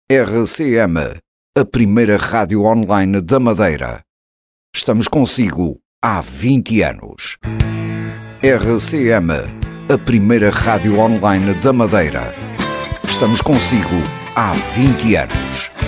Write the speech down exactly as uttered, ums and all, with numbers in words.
R C M, a primeira rádio online da Madeira. Estamos consigo há vinte anos. R C M, a primeira rádio online da Madeira. Estamos consigo há vinte anos.